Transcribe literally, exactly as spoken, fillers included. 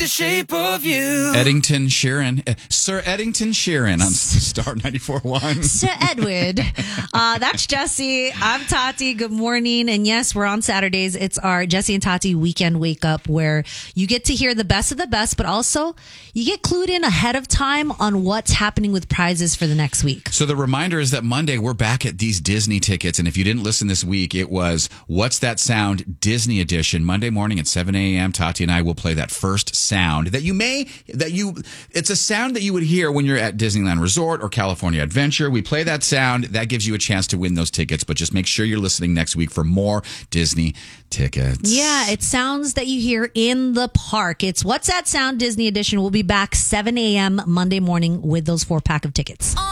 shape of you. Eddington Sheeran. Uh, Sir Eddington Sheeran on Star ninety-four point one. Sir Edward. Uh, that's Jesse. I'm Tati. Good morning. And yes, we're on Saturdays. It's our Jesse and Tati weekend wake up where you get to hear the best of the best, but also you get clued in ahead of time on what's happening with prizes for the next week. So the reminder is that Monday we're back at these Disney tickets. And if you didn't listen this week, it was What's That Sound Disney edition. Monday morning at seven a.m. Tati and I will play that first sound that you may, that you, it's a sound that you would hear when you're at Disneyland Resort or California Adventure. We play that sound. That gives you a chance to win those tickets. But just make sure you're listening next week for more Disney tickets. Yeah, it's sounds that you hear in the park. It's What's That Sound Disney edition. We'll be back seven a.m. Monday morning with those four pack of tickets.